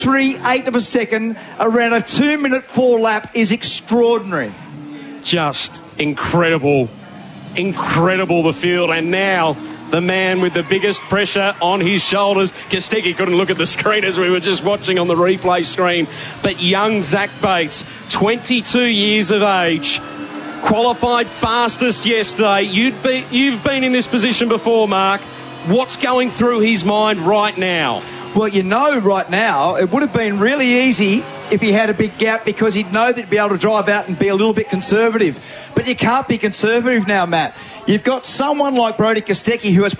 3/8 of a second around a 2-minute 4 lap is extraordinary. Just incredible, the field. And now the man with the biggest pressure on his shoulders. Kostecki couldn't look at the screen as we were just watching on the replay screen. But young Zach Bates, 22 years of age, qualified fastest yesterday. You've been in this position before, Mark. What's going through his mind right now? Well, you know, right now, it would have been really easy if he had a big gap because he'd know that he'd be able to drive out and be a little bit conservative. But you can't be conservative now, Matt. You've got someone like Brodie Kostecki who has